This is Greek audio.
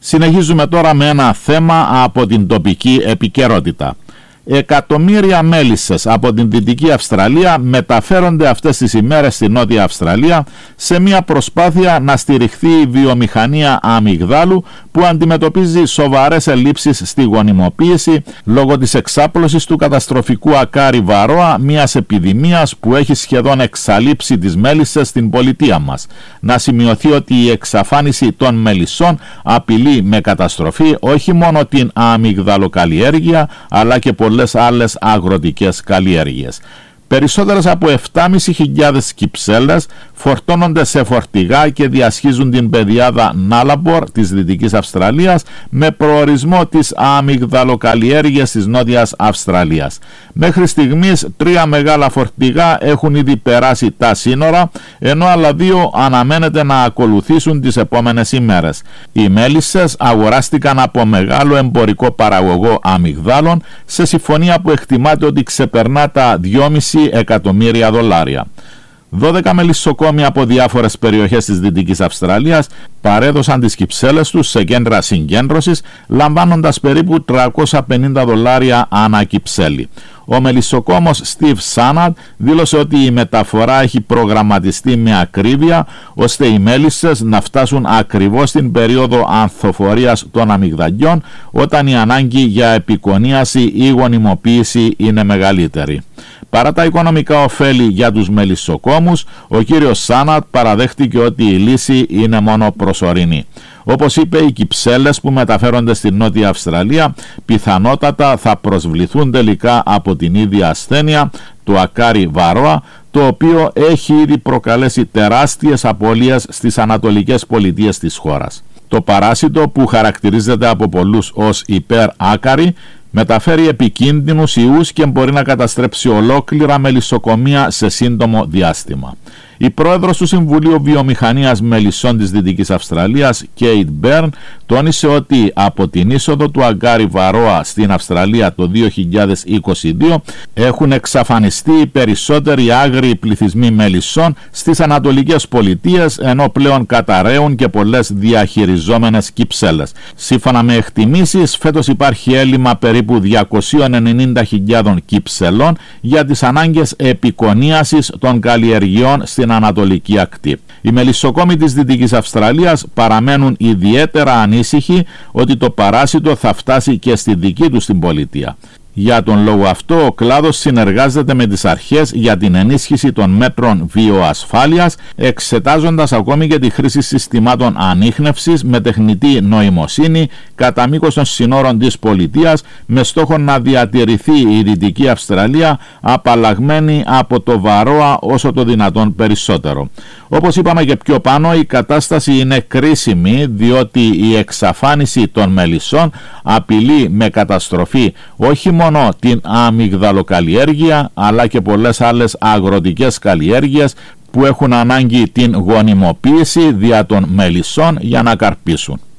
Συνεχίζουμε τώρα με ένα θέμα από την τοπική επικαιρότητα. Εκατομμύρια μέλισσες από την Δυτική Αυστραλία μεταφέρονται αυτές τις ημέρες στη Νότια Αυστραλία σε μια προσπάθεια να στηριχθεί η βιομηχανία αμυγδάλου που αντιμετωπίζει σοβαρές ελλείψεις στη γονιμοποίηση λόγω της εξάπλωσης του καταστροφικού ακάρι βαρόα, μιας επιδημίας που έχει σχεδόν εξαλείψει τις μέλισσες στην πολιτεία μας. Να σημειωθεί ότι η εξαφάνιση των μελισσών απειλεί με καταστροφή όχι μόνο την αμυγδαλοκαλλιέργεια αλλά και πολλές άλλες αγροτικές καλλιέργειες. Περισσότερες από 7.500 κυψέλες φορτώνονται σε φορτηγά και διασχίζουν την πεδιάδα Νάλαμπορ της Δυτικής Αυστραλίας με προορισμό τις αμυγδαλοκαλλιέργειες της Νότιας Αυστραλίας. Μέχρι στιγμής 3 μεγάλα φορτηγά έχουν ήδη περάσει τα σύνορα, ενώ άλλα 2 αναμένεται να ακολουθήσουν τις επόμενες ημέρες. Οι μέλισσες αγοράστηκαν από μεγάλο εμπορικό παραγωγό αμυγδάλων σε συμφωνία που εκτιμάται ότι ξεπερνά τα 2,5 εκατομμύρια δολάρια. 12 μελισσοκόμοι από διάφορες περιοχές της Δυτικής Αυστραλίας παρέδωσαν τις κυψέλες τους σε κέντρα συγκέντρωσης, λαμβάνοντας περίπου 350 δολάρια ανά κυψέλη. Ο μελισσοκόμος Steve Sannad δήλωσε ότι η μεταφορά έχει προγραμματιστεί με ακρίβεια ώστε οι μέλισσες να φτάσουν ακριβώς στην περίοδο ανθοφορίας των αμυγδαλιών όταν η ανάγκη για επικονίαση ή γονιμοποίηση είναι μεγαλύτερη. Παρά τα οικονομικά ωφέλη για τους μελισσοκόμους, ο κύριος Σάνατ παραδέχτηκε ότι η λύση είναι μόνο προσωρινή. Όπως είπε, οι κυψέλες που μεταφέρονται στη Νότια Αυστραλία πιθανότατα θα προσβληθούν τελικά από την ίδια ασθένεια, το ακάρι βαρόα, το οποίο έχει ήδη προκαλέσει τεράστιες απώλειες στις ανατολικές πολιτείες της χώρας. Το παράσιτο, που χαρακτηρίζεται από πολλούς ως υπεράκαρη, μεταφέρει επικίνδυνους ιούς και μπορεί να καταστρέψει ολόκληρα μελισσοκομεία σε σύντομο διάστημα. Η πρόεδρος του Συμβουλίου Βιομηχανίας Μελισσών της Δυτικής Αυστραλίας, Κέιτ Μπέρν, τόνισε ότι από την είσοδο του αγκάρι βαρόα στην Αυστραλία το 2022 έχουν εξαφανιστεί οι περισσότεροι άγριοι πληθυσμοί μελισσών στις ανατολικές πολιτείες, ενώ πλέον καταραίουν και πολλές διαχειριζόμενες κυψέλες. Σύμφωνα με εκτιμήσεις, φέτος υπάρχει έλλειμμα περίπου 290.000 κυψελών για τις ανάγκες επικονίασης των καλλιεργειών στην ανατολική ακτή. Οι μελισσοκόμοι της Δυτικής Αυστραλίας παραμένουν ιδιαίτερα ανήσυχοι ότι το παράσιτο θα φτάσει και στη δική τους την πολιτεία. Για τον λόγο αυτό, ο κλάδος συνεργάζεται με τις αρχές για την ενίσχυση των μέτρων βιοασφάλειας, εξετάζοντας ακόμη και τη χρήση συστημάτων ανίχνευσης με τεχνητή νοημοσύνη κατά μήκος των συνόρων της πολιτείας, με στόχο να διατηρηθεί η Δυτική Αυστραλία απαλλαγμένη από το βαρόα όσο το δυνατόν περισσότερο. Όπως είπαμε και πιο πάνω, η κατάσταση είναι κρίσιμη, διότι η εξαφάνιση των μελισσών απειλεί με καταστροφή όχι μόνο την αμυγδαλοκαλλιέργεια αλλά και πολλές άλλες αγροτικές καλλιέργειες που έχουν ανάγκη την γονιμοποίηση δια των μελισσών για να καρπίσουν.